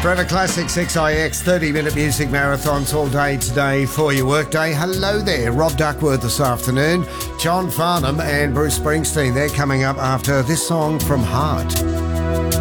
Forever Classics XIX 30-minute music marathons all day today for your workday. Hello there, Rob Duckworth this afternoon. John Farnham and Bruce Springsteen, they're coming up after this song from Heart.